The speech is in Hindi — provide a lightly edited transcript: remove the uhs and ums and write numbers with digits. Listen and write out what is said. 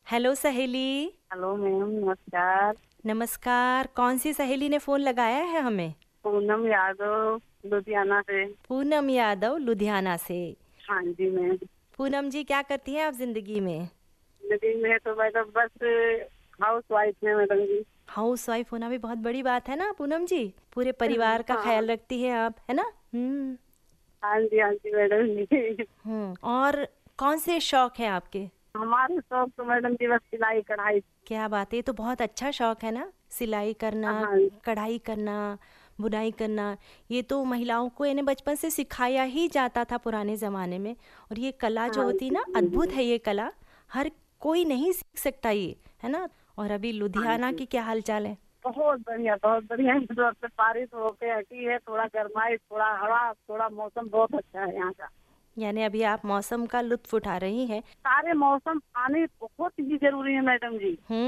हेलो सहेली। हेलो मैम, नमस्कार। नमस्कार। कौन सी सहेली ने फोन लगाया है हमें? पूनम यादव, लुधियाना से। पूनम यादव, लुधियाना से। हाँ जी मैम। पूनम जी, क्या करती हैं आप जिंदगी में? जिंदगी में तो मैडम बस हाउस वाइफ है मैडम जी। हाउस वाइफ होना भी बहुत बड़ी बात है ना पूनम जी। पूरे परिवार का हाँ। ख्याल रखती हैं आप, है ना? हम्म। हाँ जी मैडम जी। और कौन से शौक हैं आपके? हमारे शौक तो मैडम जी बस सिलाई कढ़ाई। क्या बात है, ये तो बहुत अच्छा शौक है ना, सिलाई करना, हाँ। कढ़ाई करना, बुनाई करना। ये तो महिलाओं को इन्हें बचपन से सिखाया ही जाता था पुराने ज़माने में। और ये कला जो हाँ होती जी। ना, अद्भुत है ये कला। हर कोई नहीं सीख सकता ये, है ना? और अभी हाँ लुधियाना जी। की क्या हाल चाल है? बहुत बढ़िया, बहुत बढ़िया। मतलब से बारिश होके हटी है, थोड़ा गर्माइश, थोड़ा हवा, थोड़ा मौसम बहुत अच्छा है यहाँ का। यानी अभी आप मौसम का लुत्फ उठा रही हैं। सारे मौसम आने बहुत ही जरूरी है मैडम जी। हम्म।